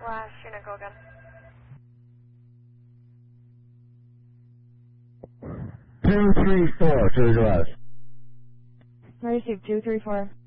Last unit, go again. 234, to address. I received 234.